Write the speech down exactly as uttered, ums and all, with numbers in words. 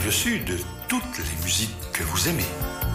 Radio Sud toutes les musiques que vous aimez.